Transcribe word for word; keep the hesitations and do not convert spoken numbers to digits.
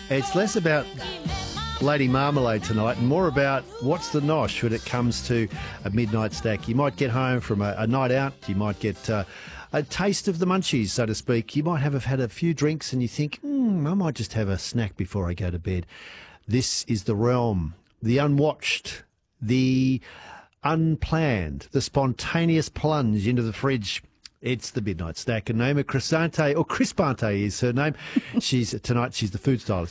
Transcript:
It's less about Lady Marmalade tonight and more about what's the nosh when it comes to a midnight snack. You might get home from a, a night out. You might get uh, a taste of the munchies, so to speak. You might have had a few drinks and you think, hmm, I might just have a snack before I go to bed. This is the realm, the unwatched, the unplanned, the spontaneous plunge into the fridge. It's the midnight snack. And Naima Crisante, or Crispante is her name. She's tonight. She's the food stylist